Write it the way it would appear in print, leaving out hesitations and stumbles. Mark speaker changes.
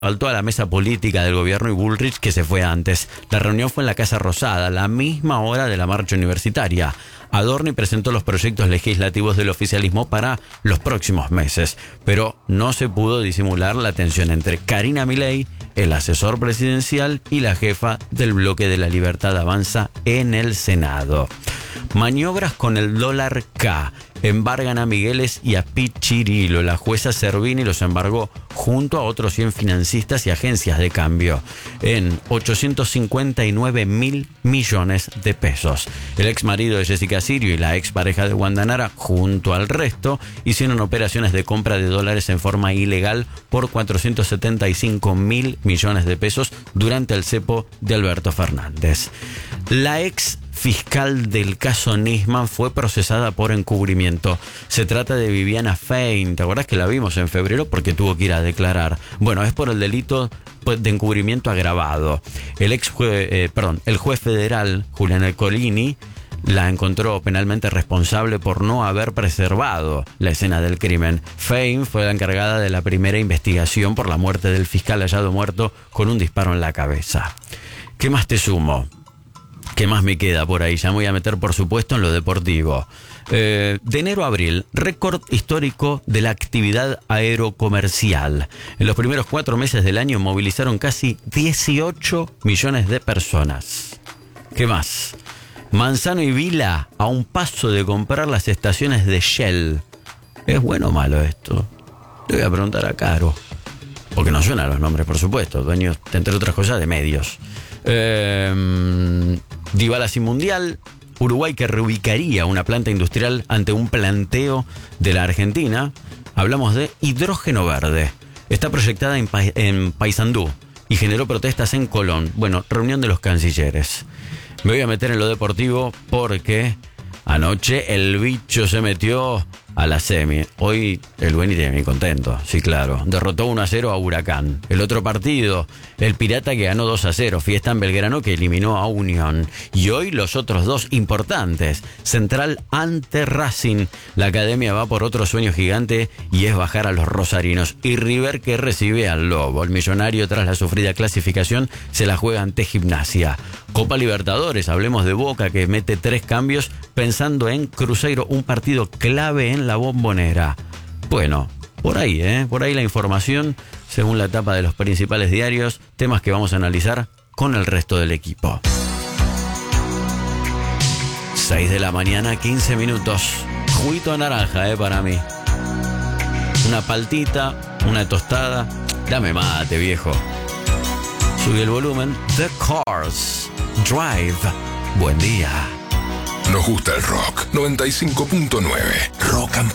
Speaker 1: faltó a la mesa política del gobierno y Bullrich, que se fue antes. La reunión fue en la Casa Rosada, la misma hora de la marcha universitaria. Adorni presentó los proyectos legislativos del oficialismo para los próximos meses, pero no se pudo disimular la tensión entre Karina Milei, el asesor presidencial, y la jefa del bloque de la Libertad Avanza en el Senado. Maniobras con el dólar K. Embargan a Migueles y a Pichirilo. La jueza Servini los embargó junto a otros 100 financistas y agencias de cambio en 859.000 millones de pesos. El ex marido de Jessica Sirio y la ex pareja de Wanda Nara, junto al resto, hicieron operaciones de compra de dólares en forma ilegal por 475.000 millones de pesos durante el cepo de Alberto Fernández. La ex fiscal del caso Nisman fue procesada por encubrimiento. Se trata de Viviana Fein. ¿Te acordás que la vimos en febrero porque tuvo que ir a declarar? Bueno, es por el delito de encubrimiento agravado. El juez federal, Julián Ercolini, la encontró penalmente responsable por no haber preservado la escena del crimen. Fein fue la encargada de la primera investigación por la muerte del fiscal hallado muerto con un disparo en la cabeza. ¿Qué más te sumo? ¿Qué más me queda por ahí? Ya me voy a meter, por supuesto, en lo deportivo. De enero a abril, récord histórico de la actividad aerocomercial. En los primeros 4 meses del año movilizaron casi 18 millones de personas. ¿Qué más? Manzano y Vila a un paso de comprar las estaciones de Shell. ¿Es bueno o malo esto? Le voy a preguntar a Caro. Porque no suenan los nombres, por supuesto. Dueños, entre otras cosas, de medios. Dybala sin mundial. Uruguay que reubicaría una planta industrial ante un planteo de la Argentina. Hablamos de hidrógeno verde. Está proyectada en Paysandú y generó protestas en Colón. Bueno, reunión de los cancilleres. Me voy a meter en lo deportivo porque anoche el bicho se metió a la semi. Hoy el Benítez contento, sí, claro. Derrotó 1-0 a Huracán. El otro partido, el Pirata que ganó 2-0. Fiesta en Belgrano que eliminó a Unión. Y hoy los otros dos importantes. Central ante Racing. La Academia va por otro sueño gigante y es bajar a los rosarinos. Y River que recibe al Lobo. El Millonario, tras la sufrida clasificación, se la juega ante Gimnasia. Copa Libertadores, hablemos de Boca que mete 3 cambios pensando en Cruzeiro, un partido clave en la Bombonera. Bueno, por ahí la información según la tapa de los principales diarios, temas que vamos a analizar con el resto del equipo. 6 de la mañana, 15 minutos. Juguito de naranja, para mí. Una paltita, una tostada. Dame mate, viejo. Subí el volumen. The Cars Drive. Buen día.
Speaker 2: Nos gusta el rock. 95.9. Rock and